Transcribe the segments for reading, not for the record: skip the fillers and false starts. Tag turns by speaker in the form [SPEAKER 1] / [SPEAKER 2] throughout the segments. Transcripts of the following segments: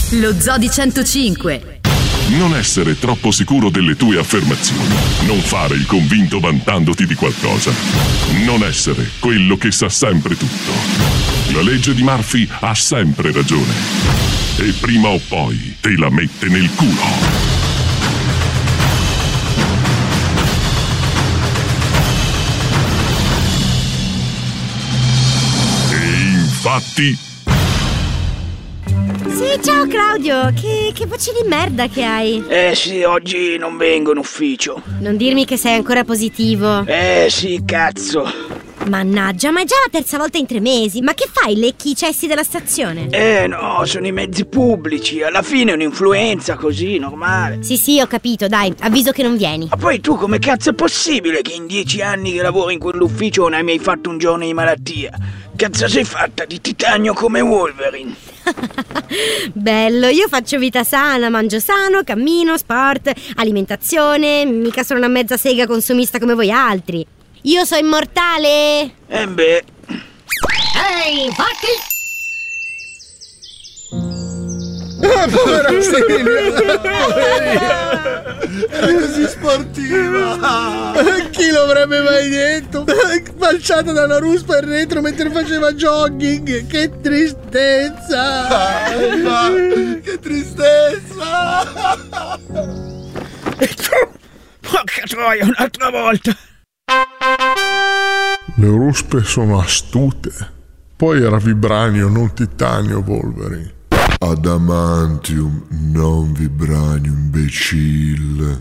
[SPEAKER 1] Lo Zoo di 105.
[SPEAKER 2] Non essere troppo sicuro delle tue affermazioni. Non fare il convinto vantandoti di qualcosa. Non essere quello che sa sempre tutto. La legge di Murphy ha sempre ragione. E prima o poi te la mette nel culo. Infatti.
[SPEAKER 3] Sì, ciao Claudio, che voce di merda che hai.
[SPEAKER 4] Sì, oggi non vengo in ufficio.
[SPEAKER 3] Non dirmi che sei ancora positivo.
[SPEAKER 4] Sì, cazzo.
[SPEAKER 3] Mannaggia, ma è già la terza volta in 3 mesi. Ma che fai, lecchi i cessi della stazione?
[SPEAKER 4] No, sono i mezzi pubblici. Alla fine è un'influenza così, normale.
[SPEAKER 3] Sì, ho capito, dai, avviso che non vieni.
[SPEAKER 4] Ma poi tu come cazzo è possibile che in 10 anni che lavori in quell'ufficio non hai mai fatto un giorno di malattia? Cazzo sei fatta di titanio come Wolverine?
[SPEAKER 3] Bello, io faccio vita sana, mangio sano, cammino, sport, alimentazione. Mica sono una mezza sega consumista come voi altri. Io sono immortale.
[SPEAKER 4] Beh.
[SPEAKER 3] Ehi, infatti.
[SPEAKER 5] Povera Silvia, era così sportiva. Chi l'avrebbe mai detto? Falciata da una ruspa in retro mentre faceva jogging. Che tristezza. Che tristezza.
[SPEAKER 4] Porca troia, un'altra volta.
[SPEAKER 6] Le ruspe sono astute. Poi era vibranio, non titanio, Wolverine. Adamantium, non vibranio, imbecille.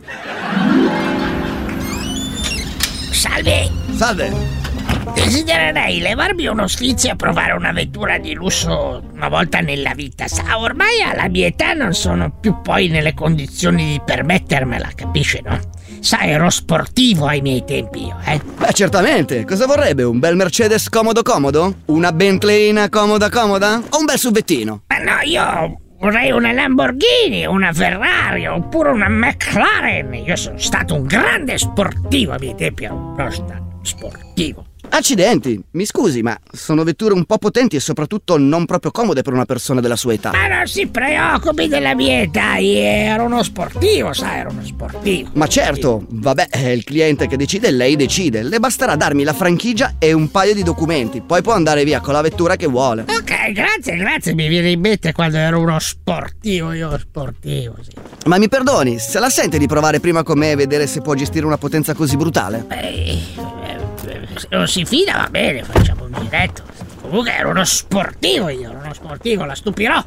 [SPEAKER 7] Salve. Desidererei levarmi uno sfizio e provare una vettura di lusso una volta nella vita. Sa, ormai alla mia età non sono più poi nelle condizioni di permettermela, capisce, no? Sa, ero sportivo ai miei tempi io,
[SPEAKER 8] Beh, certamente. Cosa vorrebbe? Un bel Mercedes comodo? Una Bentleyina comoda? O un bel subvettino?
[SPEAKER 7] Ma no, io vorrei una Lamborghini, una Ferrari oppure una McLaren. Io sono stato un grande sportivo ai miei tempi, ero proprio stato sportivo.
[SPEAKER 8] Accidenti, mi scusi, ma sono vetture un po' potenti e soprattutto non proprio comode per una persona della sua età.
[SPEAKER 7] Ma non si preoccupi della mia età, io ero uno sportivo, sai, ero uno sportivo.
[SPEAKER 8] Ma certo, vabbè, è il cliente che decide, lei decide. Le basterà darmi la franchigia e un paio di documenti, poi può andare via con la vettura che vuole.
[SPEAKER 7] Ok, grazie, mi viene in mente quando ero uno sportivo, sì.
[SPEAKER 8] Ma mi perdoni, se la sente di provare prima con me e vedere se può gestire una potenza così brutale?
[SPEAKER 7] Se non si fida va bene, facciamo un giretto. Comunque ero uno sportivo io, la stupirò.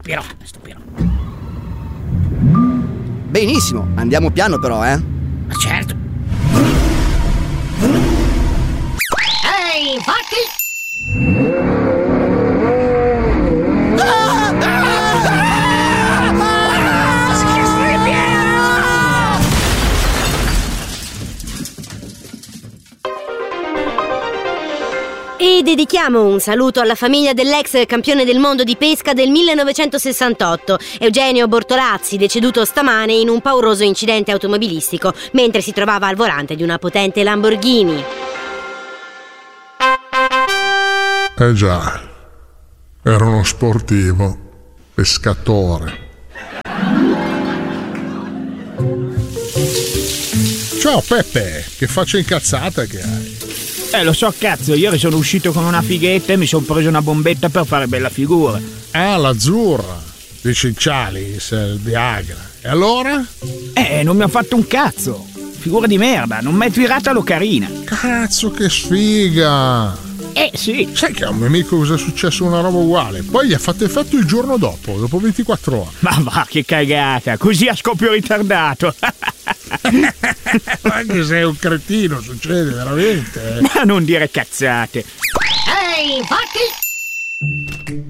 [SPEAKER 8] Benissimo, andiamo piano però,
[SPEAKER 7] Ma certo.
[SPEAKER 3] Ehi, infatti. E dedichiamo un saluto alla famiglia dell'ex campione del mondo di pesca del 1968, Eugenio Bortolazzi, deceduto stamane in un pauroso incidente automobilistico mentre si trovava al volante di una potente Lamborghini.
[SPEAKER 6] Già, era uno sportivo, pescatore. Ciao Peppe, che faccia incazzata che hai?
[SPEAKER 4] Lo so, cazzo, ieri sono uscito con una fighetta e mi sono preso una bombetta per fare bella figura.
[SPEAKER 6] L'azzurra, dici il Cialis, il Viagra. E allora?
[SPEAKER 4] Non mi ha fatto un cazzo. Figura di merda, non mi hai tirata l'ocarina.
[SPEAKER 6] Cazzo, che sfiga!
[SPEAKER 4] Sì.
[SPEAKER 6] Sai che a un mio amico cosa è successo una roba uguale? Poi gli ha fatto effetto il giorno dopo 24 ore.
[SPEAKER 4] Ma va, che cagata, così a scoppio ritardato.
[SPEAKER 6] Anche sei un cretino, succede veramente.
[SPEAKER 4] Ma non dire cazzate.
[SPEAKER 3] Ehi, infatti.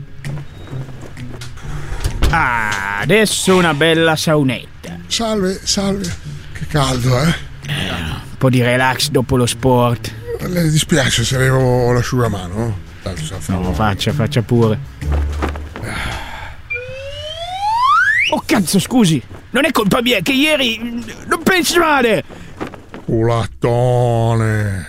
[SPEAKER 4] Adesso una bella saunetta.
[SPEAKER 6] Salve, che caldo,
[SPEAKER 4] Un po' di relax dopo lo sport.
[SPEAKER 6] Le dispiace se levo l'asciugamano?
[SPEAKER 4] No, faccia pure. Oh cazzo, scusi, non è colpa mia, che ieri non pensi male.
[SPEAKER 6] Culattone.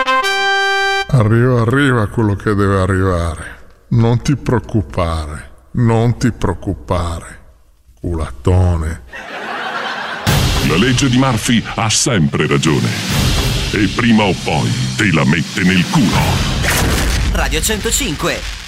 [SPEAKER 6] Arriva quello che deve arrivare. Non ti preoccupare. Non ti preoccupare, culattone.
[SPEAKER 2] La legge di Murphy ha sempre ragione. E prima o poi te la mette nel culo.
[SPEAKER 9] Radio 105.